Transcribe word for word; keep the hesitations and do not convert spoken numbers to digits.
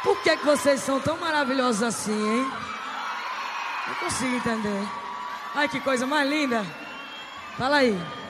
Por que é que vocês são tão maravilhosos assim, hein? Não consigo entender. Ai, que coisa mais linda. Fala aí.